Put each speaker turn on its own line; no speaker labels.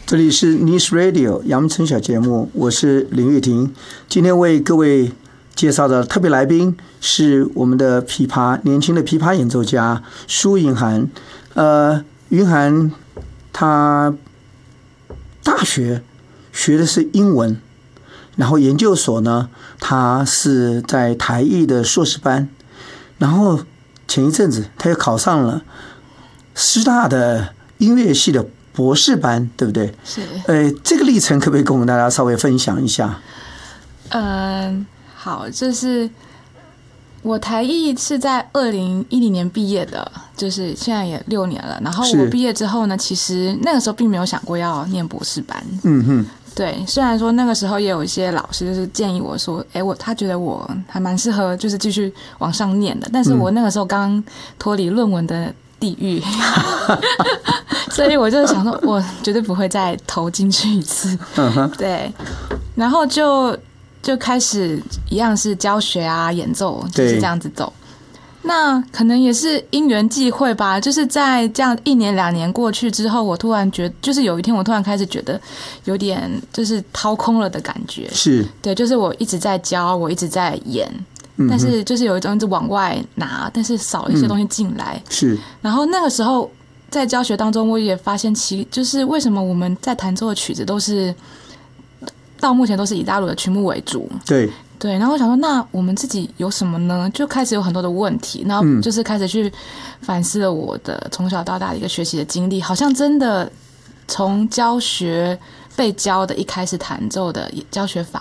这里是 Nice Radio 杨晨小节目，我是林玉婷。今天为各位介绍的特别来宾是我们的年轻的琵琶演奏家舒云涵。云涵他大学学的是英文，然后研究所呢，他是在台艺的硕士班，然后前一阵子他又考上了师大的音乐系的博士班，对不对？
是。
这个历程可不可以跟我们大家稍微分享一下？
好，就是我台艺是在2010年毕业的，就是现在也6年了。然后我毕业之后呢，其实那个时候并没有想过要念博士班。嗯哼。对，虽然说那个时候也有一些老师就是建议我说，他觉得我还蛮适合就是继续往上念的，但是我那个时候刚脱离论文的地狱，所以我就想说，我绝对不会再投进去一次。对，然后就开始一样是教学啊、演奏，就是这样子走。那可能也是因缘际会吧，就是在这样1年2年过去之后，我突然觉得，就是有一天我突然开始觉得有点就是掏空了的感觉。是，对，就是我一直在教，我一直在演，但是就是有一种一直往外拿，但是少了一些东西进来。是，然后那个时候在教学当中，我也发现就是为什么我们在弹奏的曲子都是到目前都是以大陆的曲目为主。对，然后我想说，那我们自己有什么呢？就开始有很多的问题，然后就是开始去反思了我的从小到大的一个学习的经历，好像真的从教学被教的一开始弹奏的教学法